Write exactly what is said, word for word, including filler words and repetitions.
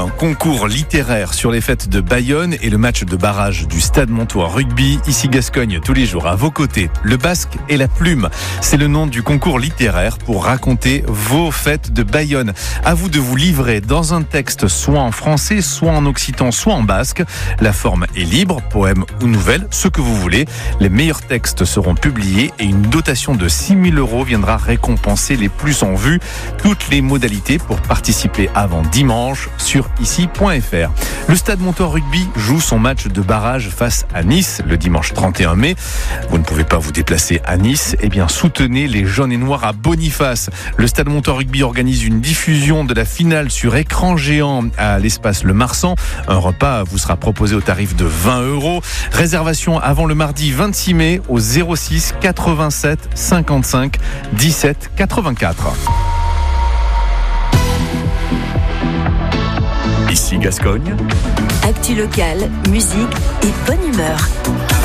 un concours littéraire sur les fêtes de Bayonne et le match de barrage du Stade Montois Rugby. Ici Gascogne, tous les jours à vos côtés. Le Basque et la plume, c'est le nom du concours littéraire pour raconter vos fêtes de Bayonne. À vous de vous livrer dans un texte soit en français, soit en occitan, soit en basque. La forme est libre, poème ou nouvelle, ce que vous voulez. Les meilleurs textes seront publiés et une dotation de six mille euros viendra récompenser les plus en vue. Toutes les modalités pour participer avant dimanche sur ici point f r. Le Stade Montois Rugby joue son match de barrage face à Nice le dimanche trente et un mai. Vous ne pouvez pas vous déplacer à Nice, eh bien soutenez les jaunes et noirs à Boniface. Le Stade Montois Rugby organise une diffusion de la finale sur écran géant à l'espace Le Marsan. Un repas vous sera proposé au tarif de vingt euros. Réservation avant le mardi vingt-six mai au zéro six quatre-vingt-sept cinquante-cinq dix-sept quatre-vingt-quatre. Ici Gascogne. Actu locale, musique et bonne humeur.